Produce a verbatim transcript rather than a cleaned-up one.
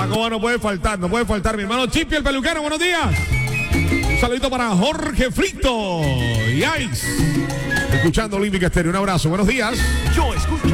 ¿cómo no puede faltar? No puede faltar. Mi hermano Chipi, el peluquero, buenos días. Un saludito para Jorge Frito y Ice. Escuchando Olímpica Estéreo, un abrazo, buenos días. Yo escucho